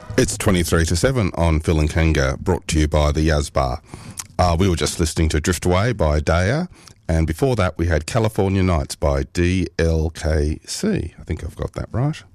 It's 23 to 7 on Phil and Kanga, brought to you by the Yaz Bar. We were just listening to Drift Away by Daya, and before that we had California Nights by DLKC. I think I've got that right.